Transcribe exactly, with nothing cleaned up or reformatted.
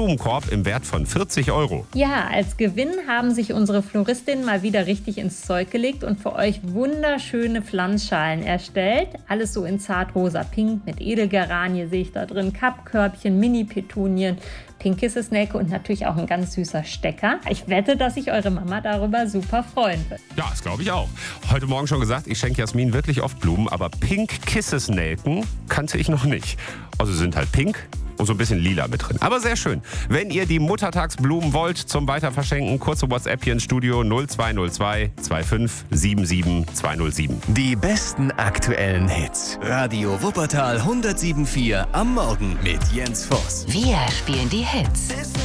Blumenkorb im Wert von vierzig Euro. Ja, als Gewinn haben sich unsere Floristinnen mal wieder richtig ins Zeug gelegt und für euch wunderschöne Pflanzschalen erstellt. Alles so in zartrosa Pink mit Edelgeranie sehe ich da drin, Kappkörbchen, Mini-Petunien, Pink-Kissesnelke und natürlich auch ein ganz süßer Stecker. Ich wette, dass sich eure Mama darüber super freuen wird. Ja, das glaube ich auch. Heute Morgen schon gesagt, ich schenke Jasmin wirklich oft Blumen, aber Pink-Kissesnelken kannte ich noch nicht. Also sie sind halt pink und so ein bisschen lila mit drin. Aber sehr schön. Wenn ihr die Muttertagsblumen wollt zum Weiterverschenken, kurze WhatsApp hier ins Studio null zwei null zwei fünfundzwanzig sieben sieben zwei null sieben. Die besten aktuellen Hits. Radio Wuppertal hundertsieben Komma vier am Morgen mit Jens Voss. Wir spielen die Hits.